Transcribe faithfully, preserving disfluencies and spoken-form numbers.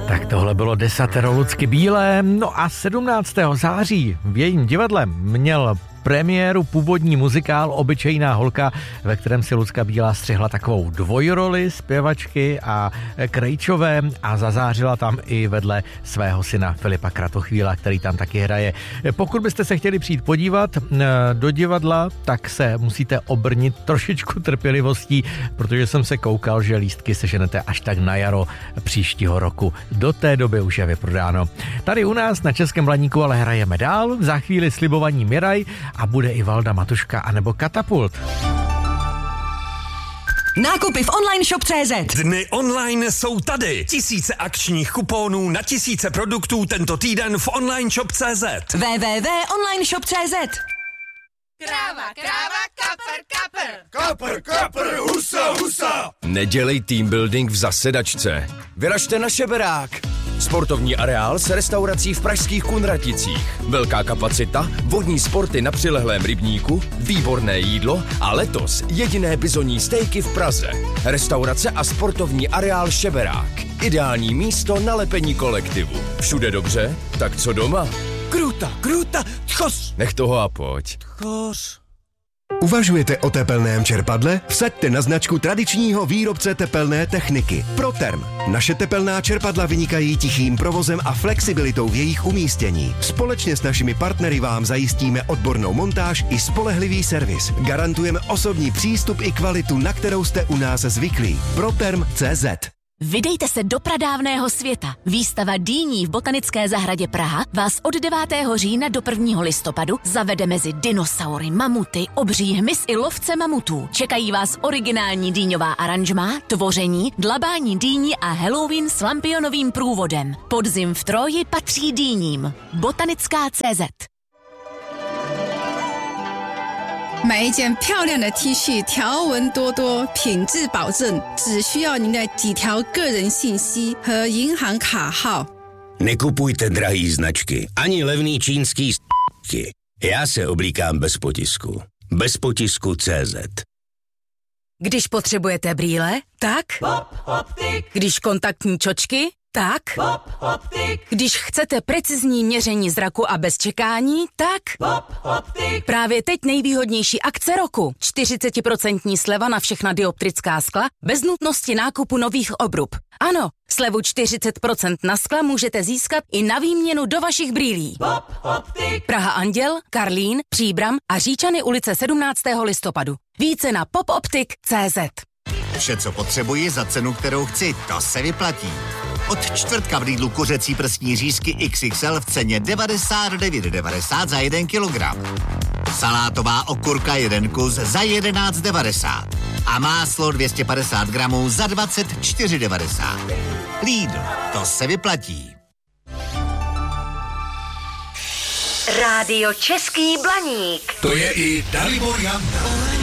Tak tohle bylo Desatero Lucky Bílé. No a sedmnáctého září v jejím divadle měl premiéru původní muzikál Obyčejná holka, ve kterém si Lucka Bílá střihla takovou dvojroli zpěvačky a krejčové a zazářila tam i vedle svého syna Filipa Kratochvíla, který tam taky hraje. Pokud byste se chtěli přijít podívat do divadla, tak se musíte obrnit trošičku trpělivostí, protože jsem se koukal, že lístky seženete až tak na jaro příštího roku. Do té doby už je vyprodáno. Tady u nás na Českém Blaníku ale hrajeme dál, za chvíli slibovaní Miraj a bude i Valda Matuška anebo Katapult. Nákupy v online shop tečka cé zet. Dny online jsou tady. Tisíce akčních kuponů na tisíce produktů tento týden v online shop tečka cé zet. w w w tečka online shop tečka cé zet. Kráva, kráva, kapr, kapr. Kapr, kapr, husa, husa. Nedělej team building v zasedačce. Vyražte na Šeberák. Sportovní areál s restaurací v pražských Kunraticích. Velká kapacita, vodní sporty na přilehlém rybníku, výborné jídlo a letos jediné bizonní stejky v Praze. Restaurace a sportovní areál Šeberák. Ideální místo na lepení kolektivu. Všude dobře? Tak co doma? Kruta, kruta, tchos. Nech toho a pojď. Tchos. Uvažujete o tepelném čerpadle? Vsaďte na značku tradičního výrobce tepelné techniky Proterm. Naše tepelná čerpadla vynikají tichým provozem a flexibilitou v jejich umístění. Společně s našimi partnery vám zajistíme odbornou montáž i spolehlivý servis. Garantujeme osobní přístup i kvalitu, na kterou jste u nás zvyklí. Proterm tečka cé zet. Vydejte se do pradávného světa. Výstava dýní v Botanické zahradě Praha vás od devátého října do prvního listopadu zavede mezi dinosaury, mamuty, obří hmyz i lovce mamutů. Čekají vás originální dýňová aranžmá, tvoření, dlabání dýní a Halloween s lampionovým průvodem. Podzim v Troji patří dýním. Botanická tečka cé zet. 买一件漂亮的 T 恤，条纹多多，品质保证，只需要您的几条个人信息和银行卡号。 Nekupujte drahý značky, ani levný čínský s***ky. Já se oblíkám bez potisku. Bez potisku tečka cé zet. Když potřebujete brýle, tak? Pop Optik. Když kontaktní čočky, tak? Pop Optik. Když chcete precizní měření zraku a bez čekání, tak? Pop Optik. Právě teď nejvýhodnější akce roku. čtyřicet procent sleva na všechna dioptrická skla bez nutnosti nákupu nových obrub. Ano, slevu čtyřicet procent na skla můžete získat i na výměnu do vašich brýlí. Pop Optik. Praha Anděl, Karlín, Příbram a Říčany ulice sedmnáctého listopadu. Více na popoptik tečka cé zet. Vše, co potřebuji za cenu, kterou chci, to se vyplatí. Od čtvrtka v Lidlu kuřecí prstní řízky iks iks el v ceně devadesát devět devadesát za jeden kilogram. Salátová okurka jeden kus za jedenáct devadesát. A máslo dvě stě padesát gramů za dvacet čtyři devadesát. Lidl, to se vyplatí. Rádio Český Blaník. To je i Dalibor Janda.